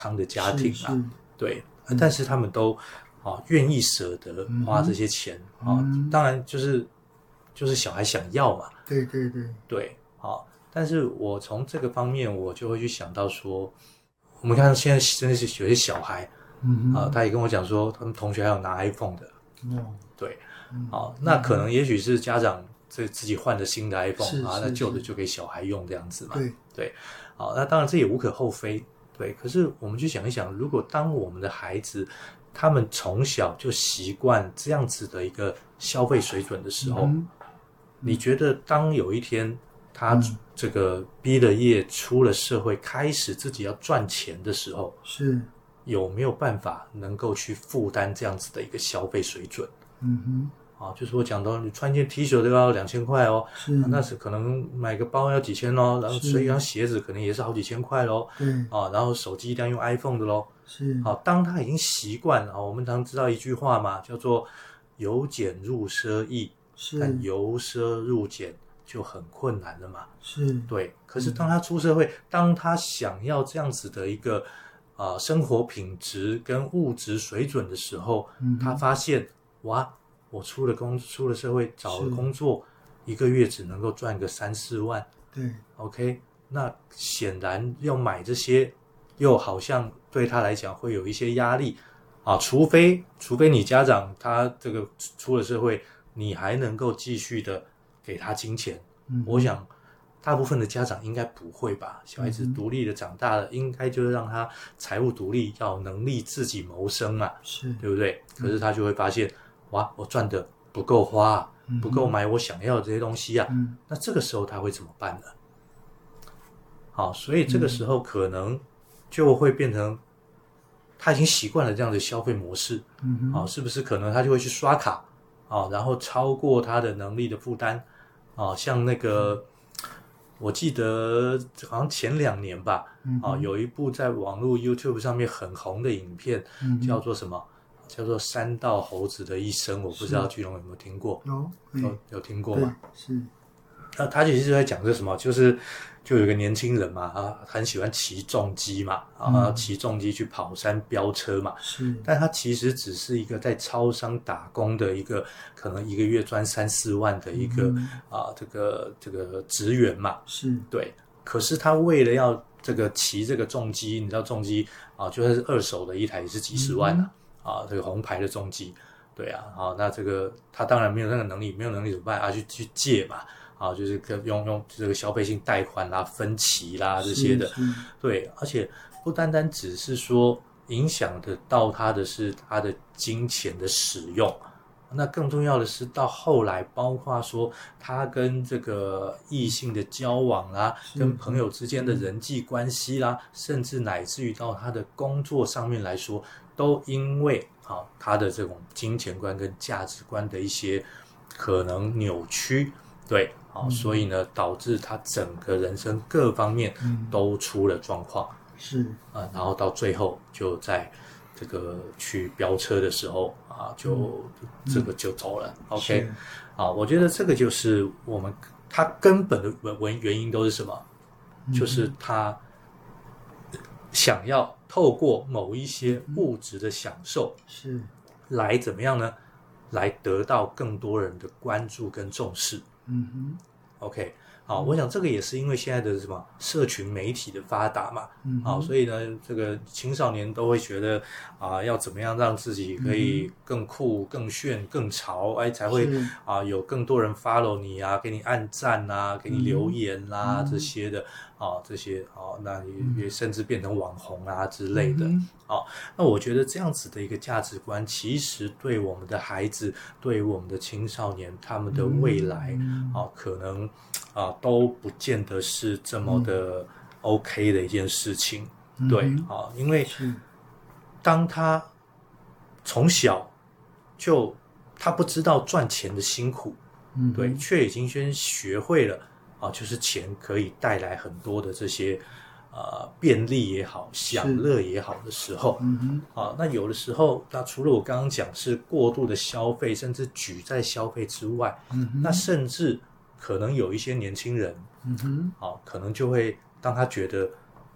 康的家庭啊， 是对，但是他们都愿意舍得花这些钱当然就是小孩想要嘛， 对对，但是我从这个方面我就会去想到说，我们看现在真的是有些小孩他也跟我讲说，他们同学还有拿 iPhone 的，对，那可能也许是家长自己换了新的 iPhone 那旧的就给小孩用这样子嘛，对，那当然这也无可厚非，对，可是我们去想一想，如果当我们的孩子他们从小就习惯这样子的一个消费水准的时候，你觉得当有一天他这个毕了业出了社会开始自己要赚钱的时候， 是有没有办法能够去负担这样子的一个消费水准？就是我讲到你穿一件 T 恤都要2000块哦，那是可能买个包要几千哦，然后所以一双鞋子可能也是好几千块咯，然后手机一定要用 iPhone 的咯，当他已经习惯了，我们常知道一句话嘛，叫做由俭入奢易，但由奢入俭就很困难了嘛，对。可是当他出社会，当他想要这样子的一个生活品质跟物质水准的时候，他发现哇，我出了社会找了工作，一个月只能够赚个3-4万， 对 ，OK， 那显然要买这些，又好像对他来讲会有一些压力除非你家长他这个出了社会，你还能够继续的给他金钱，我想大部分的家长应该不会吧，小孩子独立的长大了，应该就是让他财务独立，要有能力自己谋生嘛，对不对？可是他就会发现哇，我赚的不够花不够买我想要的这些东西那这个时候他会怎么办呢？所以这个时候可能就会变成他已经习惯了这样的消费模式，是不是可能他就会去刷卡然后超过他的能力的负担像那个我记得好像前2年吧有一部在网络 YouTube 上面很红的影片叫做什么？叫做山道猴子的一生，我不知道巨龙有没有听过？有听过吗？ 是。 那他其实就在讲这什么，就有一个年轻人嘛很喜欢骑重机嘛骑重机去跑山飙车嘛，但他其实只是一个在超商打工的一个可能一个月赚3-4万的一个这个职员嘛，对。可是他为了要这个骑这个重机，你知道重机就算是二手的一台也是几十万这个红牌的重机，对那这个他当然没有那个能力，没有能力怎么办去借嘛就是用这个消费性贷款啦、分期啦这些的，对。而且不单单只是说影响得到他的是他的金钱的使用，那更重要的是到后来包括说他跟这个异性的交往啦，跟朋友之间的人际关系啦，甚至乃至于到他的工作上面来说，都因为他的这种金钱观跟价值观的一些可能扭曲，对所以呢导致他整个人生各方面都出了状况，然后到最后就在这个去飙车的时候就这个就走了，OK， 我觉得这个就是他根本的原因都是什么？就是他想要透过某一些物质的享受来怎么样呢？来得到更多人的关注跟重视。OK， 我想这个也是因为现在的什么社群媒体的发达嘛，所以呢，这个青少年都会觉得要怎么样让自己可以更酷、更炫、更潮，才会有更多人 follow 你给你按赞给你留言啦这些的这些那也甚至变成网红之类的那我觉得这样子的一个价值观，其实对我们的孩子，对我们的青少年，他们的未来可能都不见得是这么的 OK 的一件事情，对因为当他从小就他不知道赚钱的辛苦，对，却已经先学会了就是钱可以带来很多的这些便利也好，享乐也好的时候那有的时候那除了我刚刚讲是过度的消费，甚至举债消费之外那甚至可能有一些年轻人可能就会当他觉得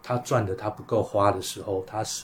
他赚的他不够花的时候，他